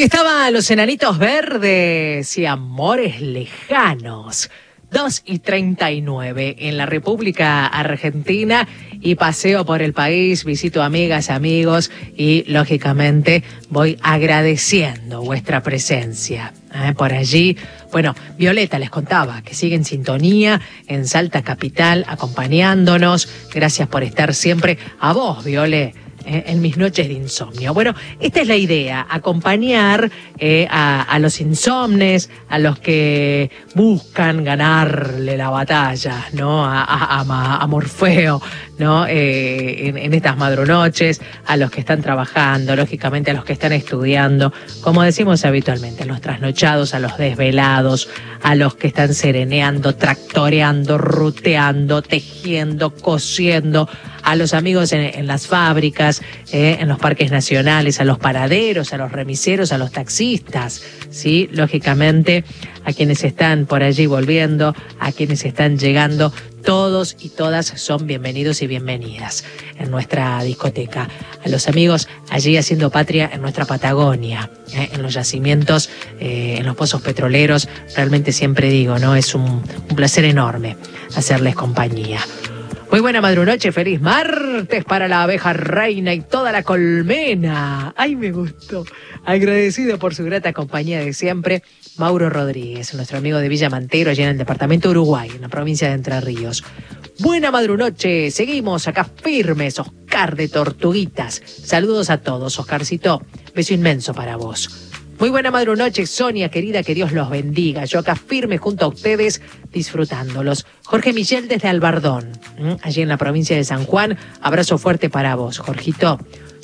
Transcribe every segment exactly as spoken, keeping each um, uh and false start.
Ahí estaban los enanitos verdes y amores lejanos. dos y treinta y nueve en la República Argentina y paseo por el país, visito amigas, amigos y lógicamente voy agradeciendo vuestra presencia. ¿eh? Por allí, bueno, Violeta les contaba que sigue en sintonía en Salta Capital acompañándonos. Gracias por estar siempre. A vos, Viole. Eh, en mis noches de insomnio. Bueno, esta es la idea, acompañar eh, a, a los insomnes, a los que buscan ganarle la batalla, ¿no? A, a, a, a Morfeo, ¿no? Eh, en, en estas madrunoches, a los que están trabajando, lógicamente a los que están estudiando, como decimos habitualmente, a los trasnochados, a los desvelados, a los que están sereneando, tractoreando, ruteando, tejiendo, cosiendo, a los amigos en, en las fábricas, eh, en los parques nacionales, a los paraderos, a los remiseros, a los taxistas, ¿sí? Lógicamente, a quienes están por allí volviendo, a quienes están llegando, todos y todas son bienvenidos y bienvenidas en nuestra discoteca. A los amigos allí haciendo patria en nuestra Patagonia, eh, en los yacimientos, eh, en los pozos petroleros, realmente siempre digo, ¿no? Es un, un placer enorme hacerles compañía. Muy buena madrunoche, feliz martes para la abeja reina y toda la colmena. ¡Ay, me gustó! Agradecido por su grata compañía de siempre, Mauro Rodríguez, nuestro amigo de Villa Mantero, allá en el departamento de Uruguay, en la provincia de Entre Ríos. Buena madrunoche, seguimos acá firmes, Oscar de Tortuguitas. Saludos a todos, Oscarcito, beso inmenso para vos. Muy buena madrunoche, Sonia, querida, que Dios los bendiga. Yo acá firme junto a ustedes, disfrutándolos. Jorge Michel desde Albardón, ¿m? allí en la provincia de San Juan. Abrazo fuerte para vos, Jorgito.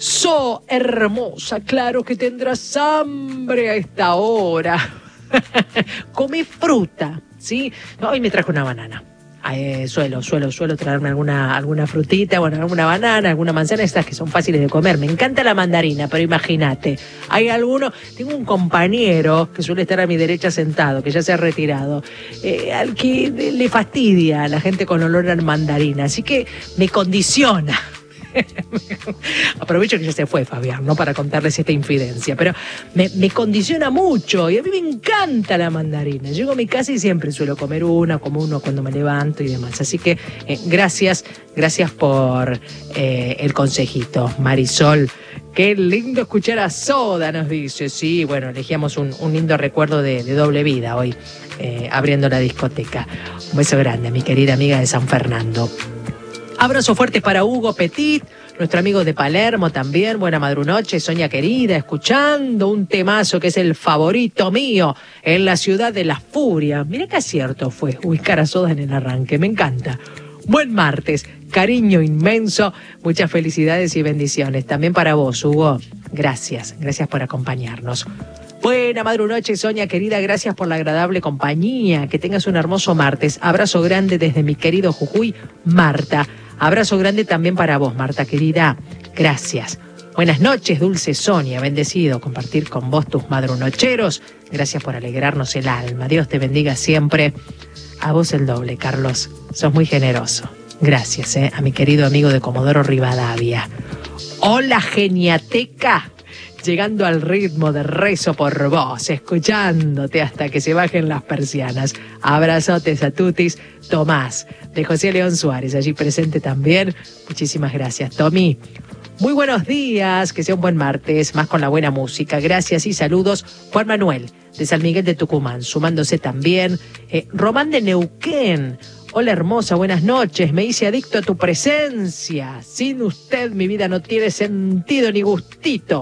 So hermosa, claro que tendrás hambre a esta hora. Come fruta, ¿sí? No, hoy me trajo una banana. Eh, suelo, suelo, suelo traerme alguna, alguna frutita, bueno, alguna banana, alguna manzana, estas que son fáciles de comer. Me encanta la mandarina, pero imagínate, hay alguno, tengo un compañero que suele estar a mi derecha sentado, que ya se ha retirado, eh, al que le fastidia a la gente con olor a mandarina, así que me condiciona. Aprovecho que ya se fue Fabián, ¿no? Para contarles esta infidencia, pero me, me condiciona mucho y a mí me encanta la mandarina. Llego a mi casa y siempre suelo comer una, como uno cuando me levanto y demás. Así que eh, gracias, gracias por eh, el consejito, Marisol. Qué lindo escuchar a Soda, nos dice. Sí, bueno, elegíamos un, un lindo recuerdo de, de doble vida hoy, eh, abriendo la discoteca. Un beso grande, mi querida amiga de San Fernando. Abrazo fuerte para Hugo Petit, nuestro amigo de Palermo también. Buena madrunoche, Sonia querida, escuchando un temazo que es el favorito mío en la ciudad de la furia. Mirá qué acierto fue ubicar a Soda en el arranque, me encanta. Buen martes, cariño inmenso, muchas felicidades y bendiciones. También para vos, Hugo. Gracias, gracias por acompañarnos. Buena madrunoche, Sonia querida, gracias por la agradable compañía. Que tengas un hermoso martes. Abrazo grande desde mi querido Jujuy, Marta. Abrazo grande también para vos, Marta querida. Gracias. Buenas noches, dulce Sonia. Bendecido compartir con vos tus madrunocheros. Gracias por alegrarnos el alma. Dios te bendiga siempre. A vos el doble, Carlos. Sos muy generoso. Gracias, eh, a mi querido amigo de Comodoro Rivadavia. Hola, geniateca. Llegando al ritmo de rezo por vos, escuchándote hasta que se bajen las persianas. Abrazotes a tutis. Tomás, de José León Suárez, allí presente también. Muchísimas gracias, Tommy. Muy buenos días, que sea un buen martes, más con la buena música. Gracias y saludos. Juan Manuel, de San Miguel de Tucumán, sumándose también. Eh, Román de Neuquén. Hola hermosa, buenas noches. Me hice adicto a tu presencia. Sin usted mi vida no tiene sentido ni gustito.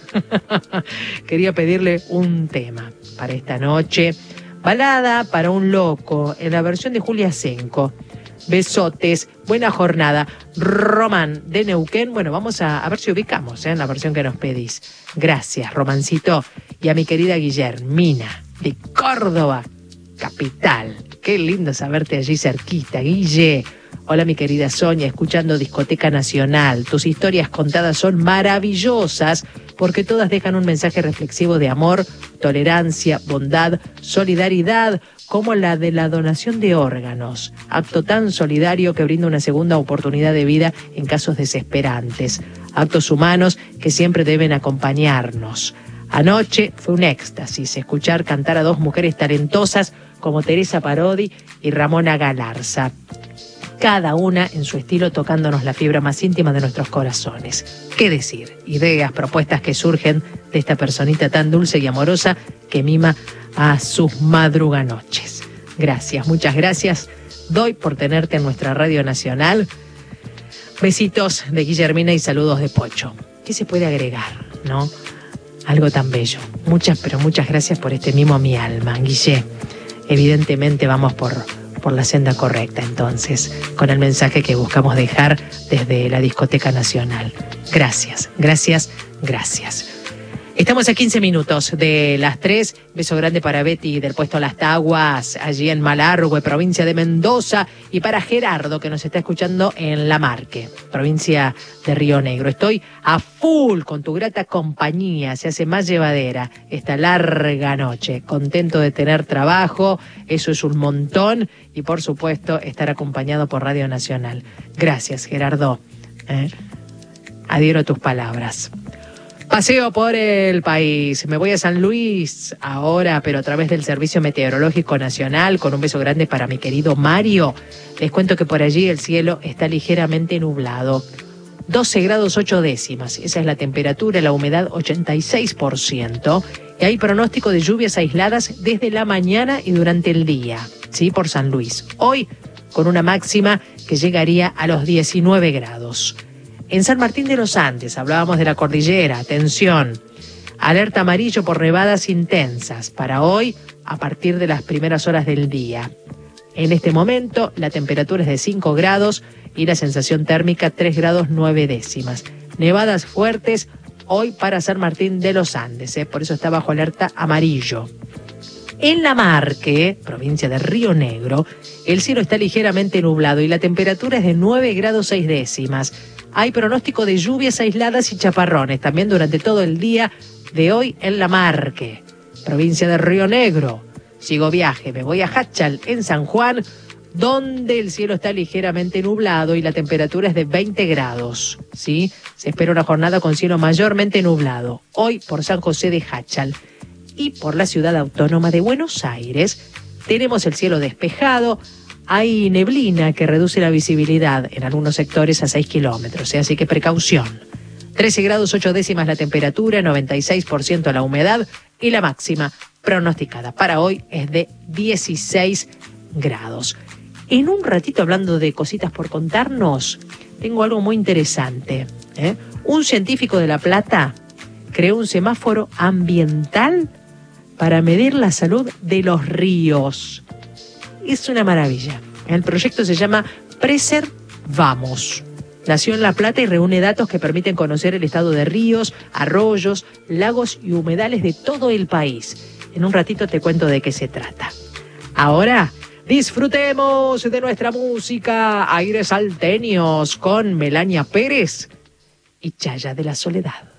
Quería pedirle un tema para esta noche. Balada para un loco, en la versión de Julia Senco. Besotes, buena jornada. Román de Neuquén. Bueno, vamos a, a ver si ubicamos ¿eh? en la versión que nos pedís. Gracias, Romancito. Y a mi querida Guillermina, de Córdoba, capital. Qué lindo saberte allí cerquita, Guille. Hola, mi querida Sonia, escuchando Discoteca Nacional. Tus historias contadas son maravillosas porque todas dejan un mensaje reflexivo de amor, tolerancia, bondad, solidaridad, como la de la donación de órganos. Acto tan solidario que brinda una segunda oportunidad de vida en casos desesperantes. Actos humanos que siempre deben acompañarnos. Anoche fue un éxtasis escuchar cantar a dos mujeres talentosas como Teresa Parodi y Ramona Galarza, cada una en su estilo tocándonos la fibra más íntima de nuestros corazones. ¿Qué decir? Ideas, propuestas que surgen de esta personita tan dulce y amorosa que mima a sus madruganoches. Gracias, muchas gracias. Doy por tenerte en nuestra Radio Nacional. Besitos de Guillermina y saludos de Pocho. ¿Qué se puede agregar, no? Algo tan bello. Muchas, pero muchas gracias por este mimo a mi alma, Guille. Evidentemente vamos por, por la senda correcta, entonces, con el mensaje que buscamos dejar desde la Discoteca Nacional. Gracias, gracias, gracias. Estamos a quince minutos de las tres. Beso grande para Betty del puesto Las Taguas, allí en Malargüe, provincia de Mendoza, y para Gerardo, que nos está escuchando en La Marque, provincia de Río Negro. Estoy a full con tu grata compañía, se hace más llevadera esta larga noche. Contento de tener trabajo, eso es un montón, y por supuesto estar acompañado por Radio Nacional. Gracias, Gerardo. ¿Eh? Adhiero a tus palabras. Paseo por el país. Me voy a San Luis ahora, pero a través del Servicio Meteorológico Nacional, con un beso grande para mi querido Mario. Les cuento que por allí el cielo está ligeramente nublado. doce grados ocho décimas. Esa es la temperatura, la humedad ochenta y seis por ciento. Y hay pronóstico de lluvias aisladas desde la mañana y durante el día, ¿sí? Por San Luis. Hoy, con una máxima que llegaría a los diecinueve grados. En San Martín de los Andes, hablábamos de la cordillera, atención, alerta amarillo por nevadas intensas para hoy a partir de las primeras horas del día. En este momento la temperatura es de cinco grados y la sensación térmica tres grados nueve décimas. Nevadas fuertes hoy para San Martín de los Andes, ¿eh? Por eso está bajo alerta amarillo. En La Marque, provincia de Río Negro, el cielo está ligeramente nublado y la temperatura es de nueve grados seis décimas. Hay pronóstico de lluvias aisladas y chaparrones también durante todo el día de hoy en La Marque, provincia de Río Negro. Sigo viaje, me voy a Hachal, en San Juan, donde el cielo está ligeramente nublado y la temperatura es de veinte grados. ¿Sí? Se espera una jornada con cielo mayormente nublado. Hoy por San José de Hachal. Y por la ciudad autónoma de Buenos Aires tenemos el cielo despejado. Hay neblina que reduce la visibilidad en algunos sectores a seis kilómetros, ¿eh? Así que precaución. trece grados ocho décimas la temperatura, noventa y seis por ciento la humedad y la máxima pronosticada para hoy es de dieciséis grados. En un ratito, hablando de cositas por contarnos, tengo algo muy interesante, ¿eh? Un científico de La Plata creó un semáforo ambiental para medir la salud de los ríos. Es una maravilla. El proyecto se llama Preservamos. Nació en La Plata y reúne datos que permiten conocer el estado de ríos, arroyos, lagos y humedales de todo el país. En un ratito te cuento de qué se trata. Ahora disfrutemos de nuestra música, aires salteños, con Melania Pérez y Chaya de la Soledad.